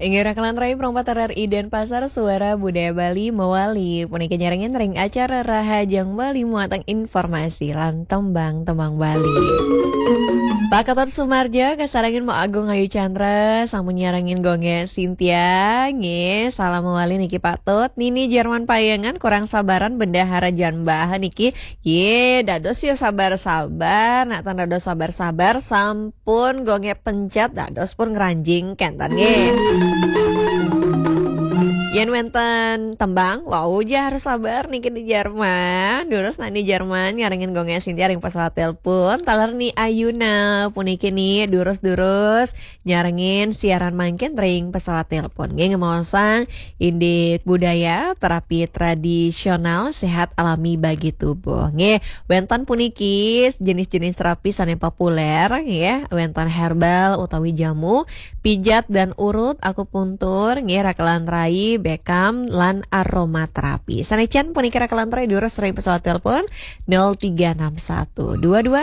Ingira kelantarai perompat RRI Denpasar Suara Budaya Bali mewali puniki nyaringin ring acara Rahajang Bali muatang informasi lan tembang Bali. Pak Ketot Sumarja kasarangin mau Agung Ayu Chandra samu nyarangin gonge Cynthia nge salam mewali niki Pak Tot Nini Jerman Payangan kurang sabaran bendahara Janbah niki ye dados ya sabar nak tanda dados sabar sampun gonge pencet dados pun ngeranjing kentan nge. Yen wenten tembang, wow ja harus sabar niki di Jerman. Durus di Jerman ngarengin gonge Cynthia ring pesawat telepon. Taler ni Ayuna puniki ni durus nyarengin siaran mangkin ring pesawat telepon. Nge ngemosang indik budaya terapi tradisional sehat alami bagi tubuh. Nge wenten puniki jenis-jenis terapi sane populer ya. Wenten herbal utawi jamu, pijat dan urut, akupuntur, nge rakelan rai Beckham lan aromaterapi. Sanechan puniki rakelan rai durus ring pesawat telepon 0361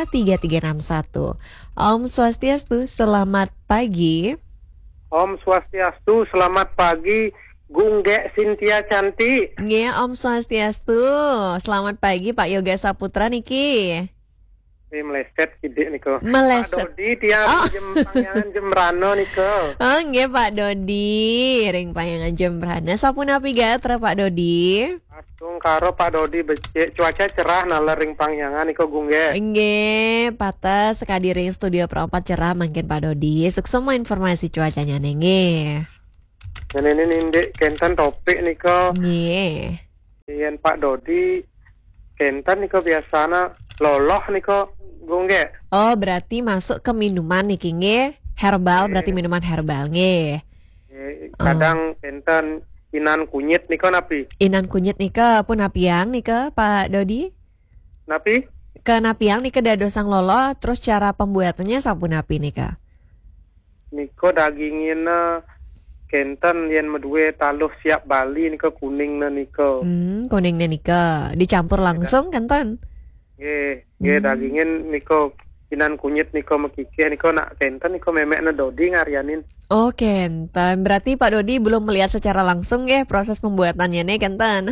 223361. Om Swastiastu, selamat pagi. Om Swastiastu, selamat pagi. Gungge Cynthia cantik. Nggih, Om Swastiastu. Selamat pagi Pak Yoga Saputra niki. Ini meleset sidik niko. Meleset. Pak Dodi tiap Pangyangan Jembrana niko. Oh nggih Pak Dodi, ring Pangyangan Jembrana. Sapunapi gatra Pak Dodi? Asung karo Pak Dodi becik cuaca cerah nalar ring Pangyangan niko gungge. Nggih, patas sekadiring studio perempat cerah mangkin Pak Dodi. Sukses semua informasi cuacanya nggih. Dan ini nindik kentan topik niko. Nggih. Yen Pak Dodi kentan niko biasana loloh niko gungge. Oh, berarti masuk ke minuman niki nggih. Herbal berarti minuman herbal nggih. Kadang kentan inan kunyit niko napi. Inan kunyit nika pun napiang nika Pak Dodi? Napi? Ke napiang nika dadosang lolo terus cara pembuatannya sampun napi nika. Niko dagingina kentan yen medue taluh siap Bali niko kuningna niko. Kuningnya nika dicampur langsung kentan. Nggih dagingin niko inan kunyit niko mekike niko nak kentan niko memekna Dodi ngarianin. Oh kentan, berarti Pak Dodi belum melihat secara langsung ya proses pembuatannya nih kentan.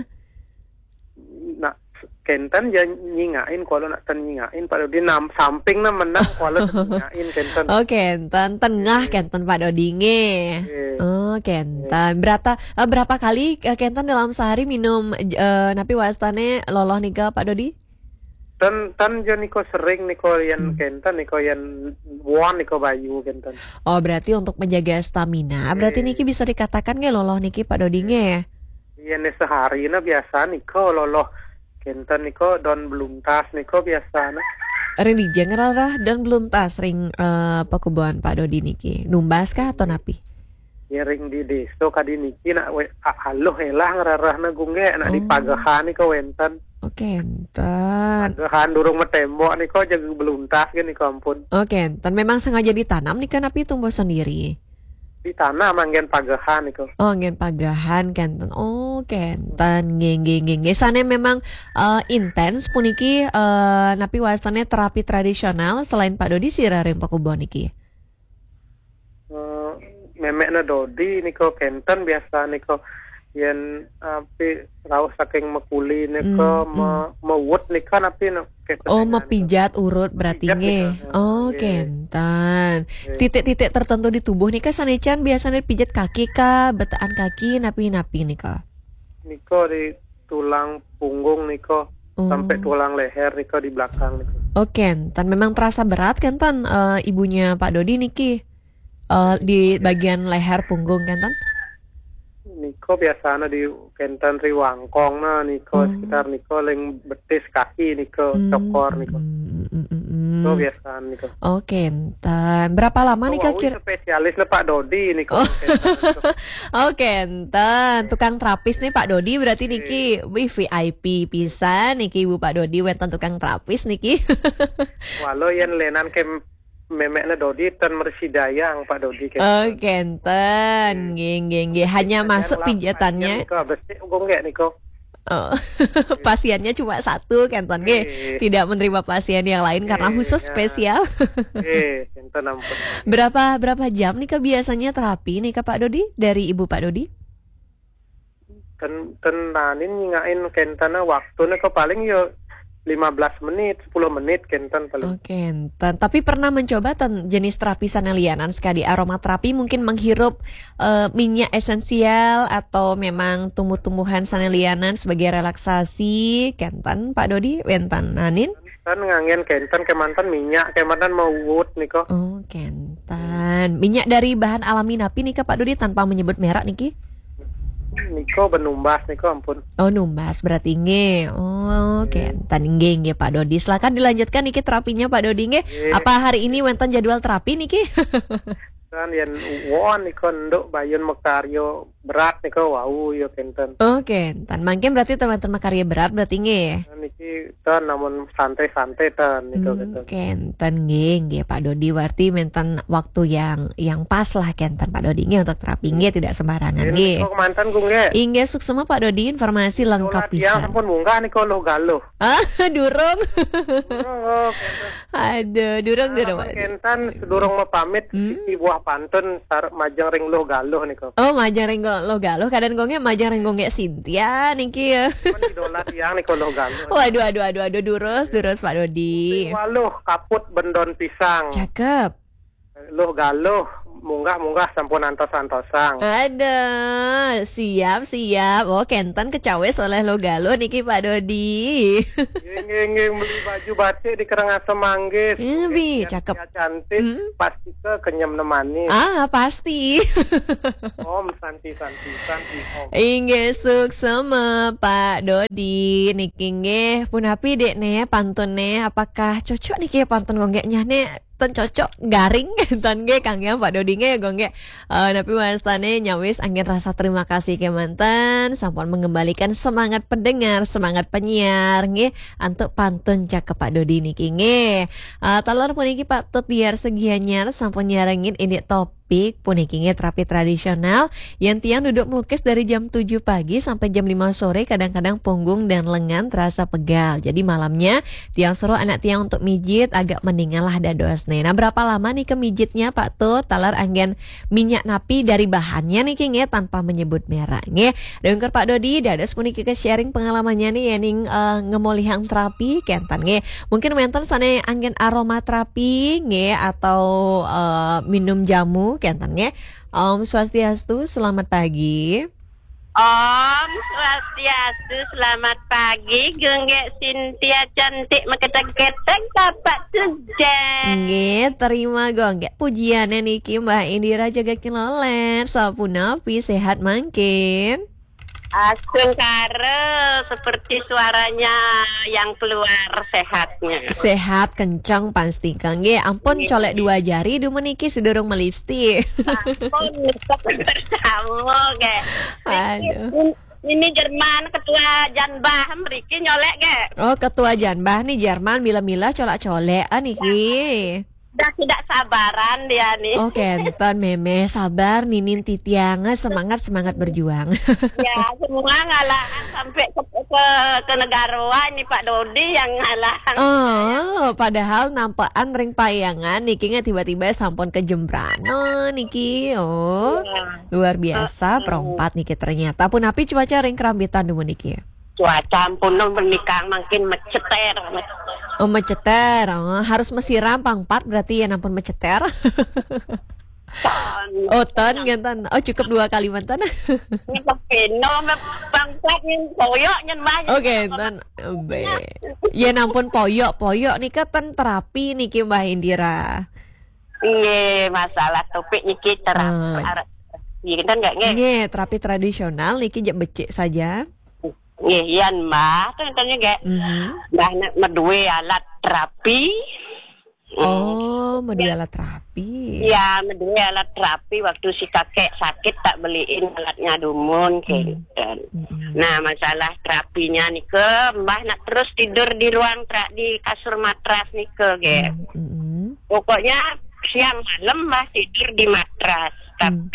Nak kentan jangan nyingain kalau nak nyingain Pak Dodi samping na menang kalau nyingain kentan. Oh kentan tengah kentan Pak Dodi nge. Oh kentan, berapa kali kentan dalam sehari minum napi wastane loloh nika Pak Dodi? Tan jo niko sering niko yang kentan niko yang buan niko bayu kentan. Oh berarti untuk menjaga stamina. Berarti niki bisa dikatakan nggak loloh niki Pak Dodi nge ya? Iya nih sehari na biasa niko loloh kentan niko don belum tas niko biasa na. Ring di general lah dan belum tas ring pekubuan Pak Dodi niki. Numbas kah atau napi? Ya ring di deso kadi niki nak halo helah ngerarah na gungge nak di pagahan niko wentan. Oke, entan. Pagahan durung metembok niko jaga belum tas kan niko ampun. Oke, entan memang sengaja ditanam nih kan api tumbuh sendiri. Di tanah manggen pagahan niko. Oh, ngen pagahan kentan. Oh, kentan ngeng. Sana memang intens puniki napi wasane terapi tradisional selain Pak Dodi siraring pakubon niki. Memekna Dodi niko kentan biasa niko yen api raus saking mekuli niko mewut niko api no. Oh, mepijat urut berarti nge. Oh, kentan. Titik-titik tertentu di tubuh nika sanechan biasanya pijat kaki kah, betaan kaki napi nika. Niko di tulang punggung niko sampai tulang leher niko di belakang niko. Oh, kentan memang terasa berat kentan ibunya Pak Dodi niki. Di bagian leher punggung kentan? Niko biasanya di kentan riwangkong na niko sekitar niko leng betis kaki niko cokor niko. Niko biasa niko. Oh kentan. Berapa lama nih kira? Spesialis lah Pak Dodi niko. Oh kentan. Tukang terapis nih Pak Dodi berarti niki VIP pisan niki Ibu Pak Dodi wenten tukang terapis niki. Walau yang lenan kem memekna Dodi tan mersidayang Pak Dodi. Oh kentan, nggih. Hanya masuk pijatannya. Niko besi gonggek niko. Oh, pasiennya cuma satu kenton nggih. Tidak menerima pasien yang lain karena khusus spesial. Kenton ampun. Berapa jam nih biasanya terapi nih Pak Dodi dari Ibu Pak Dodi? Tenanin nyingain kentana waktunya ke paling yo 15 menit, 10 menit kenton paling. Oh, kenton. Tapi pernah mencoba jenis terapi sanelianan sekali aromaterapi mungkin menghirup minyak esensial atau memang tumbuh-tumbuhan sanelianan sebagai relaksasi kenton Pak Dodi wentan nanin? Kan ngangen kenton kemantan minyak kemantan mau wood niko. Oh, kenton. Minyak dari bahan alami napi nih Pak Dodi tanpa menyebut merek niki? Niko benumbas niko ampun. Oh, numbas berarti nge. Oh, kentan nge Pak Dodi. Silakan dilanjutkan niki terapinya Pak Dodi nge. Apa hari ini wonten jadwal terapi niki? Kan yang won niko nduk bayun mekaryo berat niko wau yo kenton. Oh, kentan. Mungkin berarti teman-teman karya berat berarti nge. Niki tan namun santai-santai tan niko kenton. Kentan nge Pak Dodi berarti menten waktu yang pas lah kentan Pak Dodi nge untuk terapi nge tidak sembarangan nge. Kok mantan gung nge. Inge suksema Pak Dodi informasi lengkap pisan. pisan. Sampun munggah niko loh galuh. Ah, durung. Oh, Aduh, durung. Kentan sedurung mau pamit iki buah pantun sarep majang ring loh galuh niko. Oh, majang ring lo galuh kadang gonge majang ring gonge Cynthia niki ya. Kan idola tiang niko loh galuh. Waduh, durus Pak Dodi. Waluh kaput bendon pisang. Cakep. Loh galuh munggah sampun antos-antosang. Ada, siap. Oh, kentan kecawes oleh lo galuh niki Pak Dodi. Nggih beli baju batik di Karangasem Manggis. Bi, cakep. Cantik, pasti ke kenyam nemani. Ah, pasti. Om santi om. Inge suksema Pak Dodi niki nggih punapi dek ne pantun ne apakah cocok niki pantun gonggeknya ne ten cocok garing ten ge Kang ya Pak Dodi ge gongge napi wastane nyawis angin rasa terima kasih ke mantan sampun mengembalikan semangat pendengar semangat penyiar nge antuk pantun cakep Pak Dodi niki nge talor puniki Pak Tut biar segianyar sampun nyarengin ini topik puniki terapi tradisional yang tiang duduk melukis dari jam 7 pagi sampai jam 5 sore kadang-kadang punggung dan lengan terasa pegal jadi malamnya tiang suruh anak tiang untuk mijit agak mendingan lah dados. Nah, berapa lama nih kemijitnya Pak Tut? Talar anggen minyak napi dari bahannya nih nge tanpa menyebut merek nge. Dengker Pak Dodi dados puniki ke sharing pengalamannya nih ya ning ngemolihang terapi kentan nge. Mungkin menten sane anggen aromaterapi nge atau minum jamu kentan nge. Om Swastiastu, selamat pagi. Om Swastiastu, selamat pagi. Genggek Cynthia cantik meketek-ketek dapat tujan. Nge, terima gonggek pujiannya niki Mbak Indira jaga kilolen. Sapunapi sehat mangkin. Asengkara seperti suaranya yang keluar sehatnya. Sehat kencang pasti Kang. Nge, ampun colek 2 jari du meniki sedurung melipsti. Ampun bersama ge. Aduh. Ini Jerman ketua Janbah mriki nyolek ge. Oh, ketua Janbah nih Jerman mila-mila colak-colek niki. Udah tidak sabaran dia nih. Oh, kenton meme sabar ninin titianga semangat berjuang. Ya, semua ngalahan sampai ke negarawa ini Pak Dodi yang ngalahan. Oh, padahal nampaan ring payangan niki tiba-tiba sampun ke Jembrano niki. Oh, luar biasa perompat niki ternyata. Pun api cuaca ring kerambitan dulu niki. Cuaca ampun menikah makin meceter. Oh, meceter. Oh, harus mesiram pangpat berarti ya nampun meceter. Oh, ton gantan. Oh, cukup 2 kali mantan. Ini kepino pangkat yang poyok yang banyak. Oke, ton. Be. Ya nampun poyok nih kan terapi niki Mbak Indira. Iya, masalah topik niki terapi. Iya kan enggak nge? Nge, terapi tradisional niki jak becik saja. Iya, Mbak. Tanya nggak? Mbak medue alat terapi. Oh, medue alat terapi. Iya, medue alat terapi waktu si kakek sakit tak beliin alatnya dumun gitu. Nah, masalah terapinya nih ke Mbak nak terus tidur di ruang di kasur matras nih ke Pokoknya siang malam Mbak tidur di matras. Tapi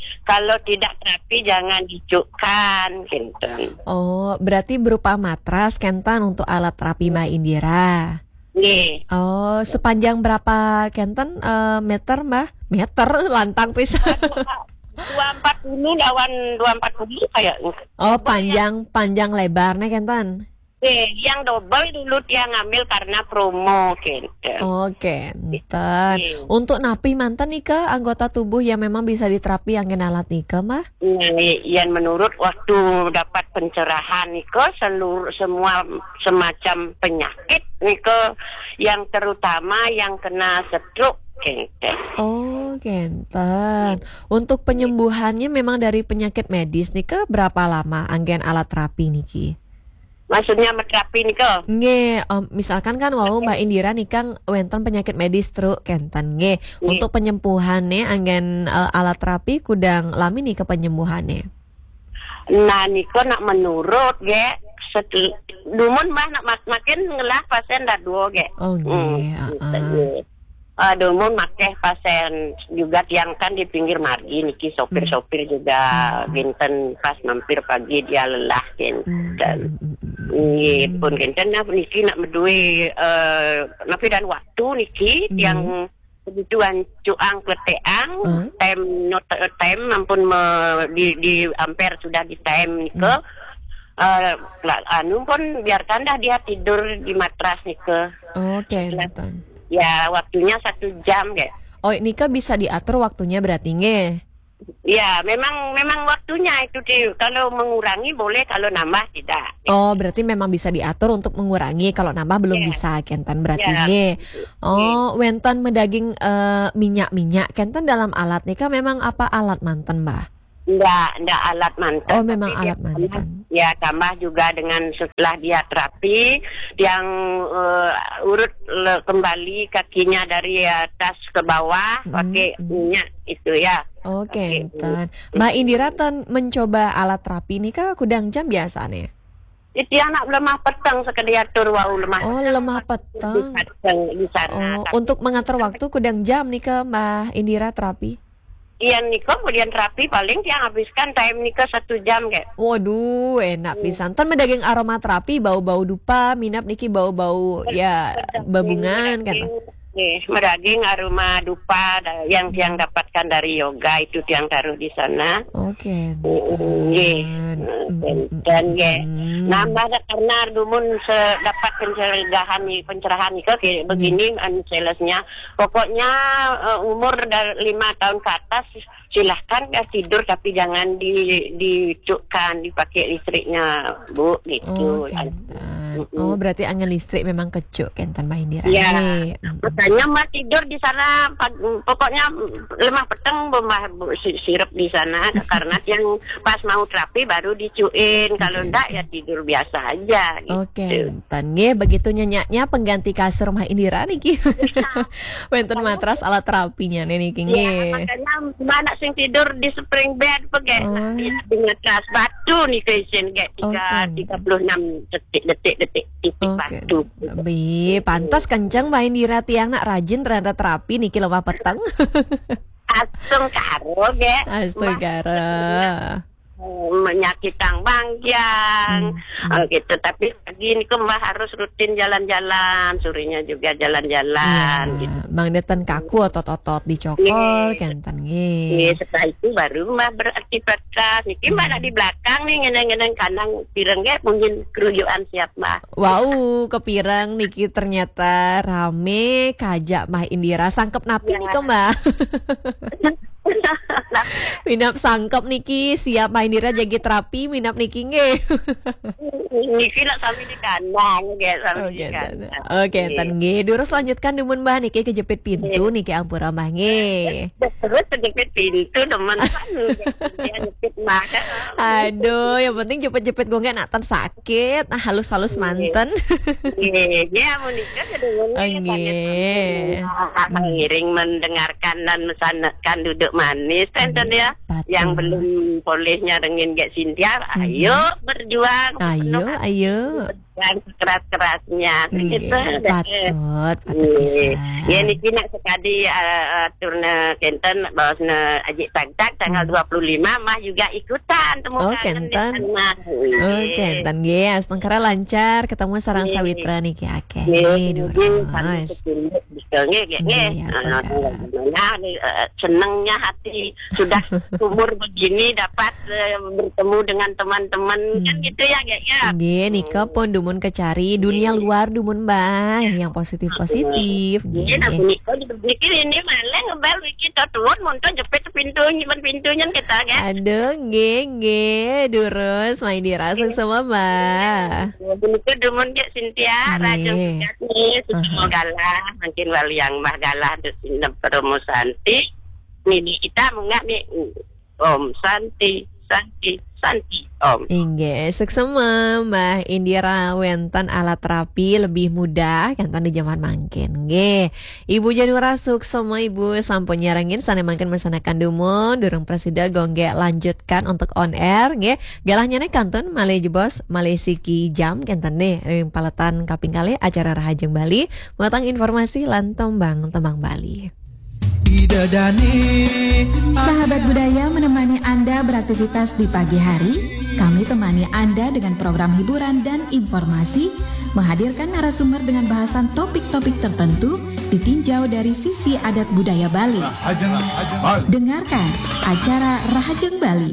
kalau tidak terapi jangan dicukkan kinten. Oh, berarti berupa matras Kentan untuk alat terapi Mbak Indira. Nggih. Oh, sepanjang berapa Kenten meter Mbak? Meter lantang pisan. 240 lawan 240 kayak. Oh, panjang lebarnya Kenten. Yang double dulu dia ngambil karena promo kinten. Oke, Kenten. Untuk napi mantan nih ke anggota tubuh yang memang bisa diterapi angin alat nih ke mah? Yang menurut waktu dapat pencerahan nih ke seluruh semua semacam penyakit nih ke yang terutama yang kena stroke kinten. Oh, Kenten. Untuk penyembuhannya memang dari penyakit medis nih ke berapa lama angin alat terapi nih Ki? Maksudnya terapi nih ke? Nge, misalkan kan Mbak Indira nih kan wenten penyakit medis stroke Kenten nge. Untuk penyembuhannya angin alat terapi kudang lami nih ke penyembuhannya. Nah niko nak menurut dumun mah nak makin ngelah pasien dah dua ge. Oh nge. Dumun makeh pasien juga tiang kan di pinggir margi niki sopir-sopir juga ginten pas mampir pagi dia lelah dan pun kinten nah niki nak medui napi dan waktu niki yang kebutuhan cuang kleteang time ampun di ampere sudah di time nike anu pun biarkan dah dia tidur di matras nike. Oke, ya waktunya 1 jam ya. Oh nike bisa diatur waktunya berarti nge? Ya, memang waktunya itu kalau mengurangi boleh, kalau nambah tidak. Oh, berarti memang bisa diatur untuk mengurangi, kalau nambah belum bisa Kenten berarti nge. Oh, wenten mendaging minyak Kenten dalam alat nih kan memang apa alat manten Mbak? Enggak alat mantan. Oh, memang alat mantan. Ya, tambah juga dengan setelah dia terapi yang urut kembali kakinya dari atas ke bawah pakai minyak itu ya. Oke, Kenten. Mbak Indira mencoba alat terapi ini kah kudang jam biasanya? Itu anak lemah petang sekediatur wau lemah. Oh, lemah petang. Di sana. Oh, untuk mengatur waktu kudang jam nih ke Mbak Indira terapi? Iya niko kemudian terapi paling dia habiskan time niko 1 jam kayak. Waduh, enak pisan. Tan mendaging aroma terapi bau-bau dupa, minap niki bau-bau ya babungan kan. Medaging aroma dupa yang dapatkan dari yoga itu yang taruh di sana. Oke. Dan nambah karena dumun dapat pencerahan niko kayak begini salesnya. Pokoknya umur dari 5 tahun ke atas silahkan ya tidur tapi jangan dicukkan dipakai listriknya Bu gitu. Oh berarti angin listrik memang kecuk Kenten Mbak Indira. Ya, makanya Mbak tidur di sana pokoknya lemah peteng sirup di sana karena yang pas mau terapi baru dicuin kalau enggak ya tidur biasa aja gitu. Oke, Kenten begitu nyanyaknya pengganti kasur Mbak Indira niki. Wenten matras alat terapinya nih niki. Ya, makanya mana sing tidur di spring bed pakai di matras batu nih kesen kayak 36 detik batu. Bi, pantas kenceng Mbak Indira tiang nak rajin ternyata terapi niki lemah peteng. Astung karo ge. Astaga. Menyakit bangkiang gitu tapi pagi ini Mbak harus rutin jalan-jalan sorenya juga jalan-jalan gitu. Bang deten kaku otot-otot dicokol Kenten setelah itu baru Mbak beraktivitas niki Mbak di belakang nih ngeneng-ngeneng kanang pireng ge mungkin keruyuan siap Mbak. Wow kepireng niki ternyata rame kajak Mbak Indira sangkep napi nih Mbak. Minap sangkep niki siap Mbak Indira jadi terapi minap niki nge. Niki nak sami di kandang ge sami di kandang. Oke tan nge. Durus lanjutkan demun Mbak niki kejepit pintu niki ampura Mbak nge. Terus kejepit pintu teman kan dia jepit Mbak. Aduh yang penting jepit-jepit gue nggak natan sakit. Nah halus-halus manten. Iya mau nikah demun mengiring mendengarkan dan mesanatkan duduk manis enten ya yang belum polehnya dengan Gak Cynthia ayo berjuang ayo. Dan keras-kerasnya gitu. Patut Ya niki nak sekali turna kenten bawasna Aji Tagtak tanggal 25 mah juga ikutan temu kenten. Kenten ge astengkara lancar ketemu sareng sawitra niki akeh. Senangnya hati sudah umur begini dapat bertemu dengan teman-teman kan gitu ya ya. Nggih nika pun dumun kecari dunia luar dumun Mbah yang positif-positif. Nggih nah nika dipikir ini malah ngebel kita tuan monton jepit pintunya kita ya. Aduh nggih durus main dirasuk sama Mbah. Nika dumun ge Cynthia rajin nih semua galah makin wali yang mah galah desina promo Santi. Ini kita mengat nih Om Santi Om. Inge, seksema Mbah Indira Wentan alat terapi lebih mudah kan di zaman mangkin. Nge, Ibu Janura suksema Ibu sampun nyarengin sane mangkin mesanakan dumun durung presida gongge lanjutkan untuk on air nge. Galahnya nih kantun malih jebos malih siki jam kenten nih ring paletan kaping kali acara Rahajeng Bali matang informasi lan tembang Bali. Sahabat budaya menemani Anda beraktivitas di pagi hari. Kami temani Anda dengan program hiburan dan informasi, menghadirkan narasumber dengan bahasan topik-topik tertentu ditinjau dari sisi adat budaya Bali. Dengarkan acara Rahajeng Bali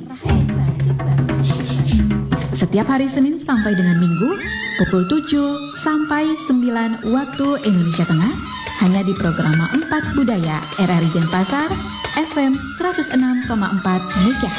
setiap hari Senin sampai dengan Minggu pukul 7 sampai 9 waktu Indonesia Tengah hanya di program 4 Budaya RRI Denpasar FM 106,4 MHz.